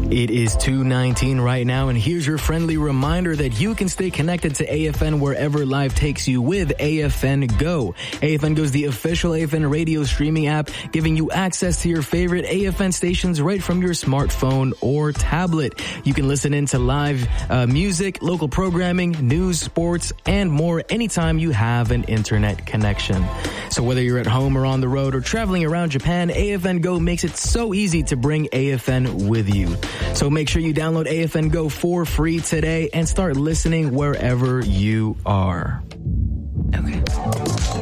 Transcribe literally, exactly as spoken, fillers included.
It is two nineteen right now, and here's your friendly reminder that you can stay connected to A F N wherever life takes you with A F N Go. A F N Go is the official A F N radio streaming app, giving you access to your favorite A F N stations right from your smartphone or tablet. You can listen in to live uh, music, local programming, news, sports, and more anytime you have an internet connection. So whether you're at home or on the road or traveling around Japan, A F N Go makes it so easy to bring A F N with you. So make sure you download A F N Go for free today and start listening wherever you are.